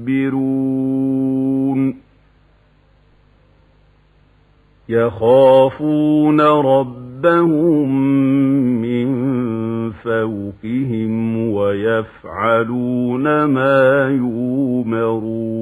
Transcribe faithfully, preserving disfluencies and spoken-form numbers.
يستكبرون يخافون ربهم من فوقهم ويفعلون ما يؤمرون